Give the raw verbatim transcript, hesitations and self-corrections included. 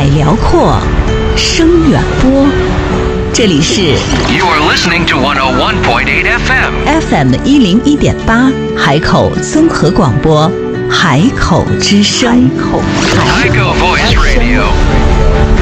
海辽阔，声远播。这里是 You are listening to one oh one point eight F M F M 一零一点八海口综合广播，海口之声。海口 Voice Radio。